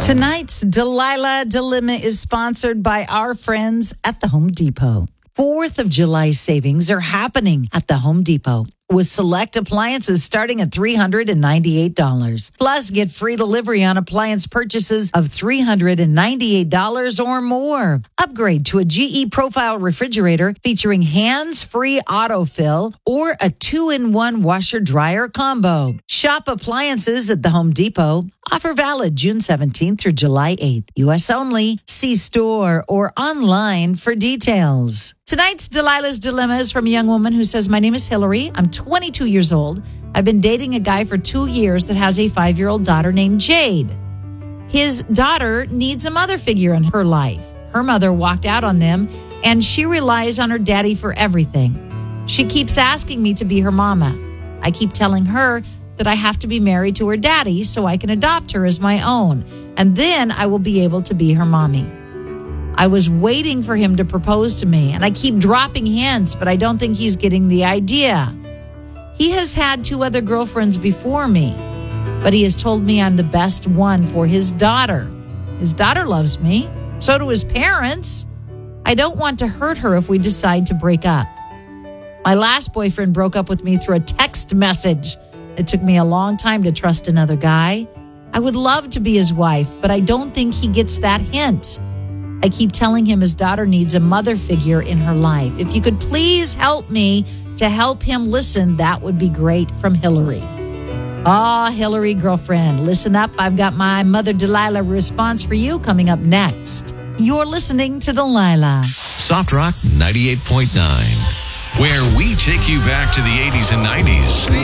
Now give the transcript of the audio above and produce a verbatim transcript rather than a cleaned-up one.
Tonight's Delilah Dilemma is sponsored by our friends at the Home Depot. Fourth of July savings are happening at the Home Depot, with select appliances starting at three hundred ninety-eight dollars. Plus, get free delivery on appliance purchases of three hundred ninety-eight dollars or more. Upgrade to a G E Profile refrigerator featuring hands-free autofill or a two-in-one washer-dryer combo. Shop appliances at the Home Depot. Offer valid June seventeenth through July eighth. U S only. See store or online for details. Tonight's Delilah's Dilemma is from a young woman who says, my name is Hillary. I'm twenty-two years old. I've been dating a guy for two years that has a five-year-old daughter named Jade. His daughter needs a mother figure in her life. Her mother walked out on them, and she relies on her daddy for everything. She keeps asking me to be her mama. I keep telling her that I have to be married to her daddy so I can adopt her as my own, and then I will be able to be her mommy. I was waiting for him to propose to me, and I keep dropping hints, but I don't think he's getting the idea. He has had two other girlfriends before me, but he has told me I'm the best one for his daughter. His daughter loves me. So do his parents. I don't want to hurt her if we decide to break up. My last boyfriend broke up with me through a text message. It took me a long time to trust another guy. I would love to be his wife, but I don't think he gets that hint. I keep telling him his daughter needs a mother figure in her life. If you could please help me to help him listen, that would be great. From Hillary. Ah, oh, Hillary, girlfriend, listen up. I've got my Mother Delilah response for you coming up next. You're listening to Delilah. Soft Rock ninety-eight point nine, where we take you back to the eighties and nineties.